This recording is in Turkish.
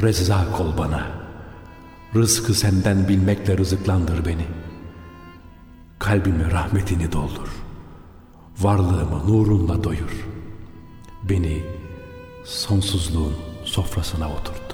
Rezzak ol bana. Rızkı senden bilmekle rızıklandır beni. Kalbime rahmetini doldur. Varlığımı nurunla doyur. Beni sonsuzluğun sofrasına oturt.